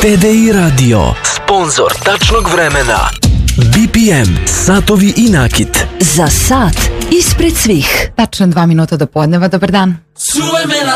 TDI Radio, sponzor tačnog vremena. BPM, satovi i nakit. Za sat ispred svih. Tačno 2 minuta do podneva, dobar dan.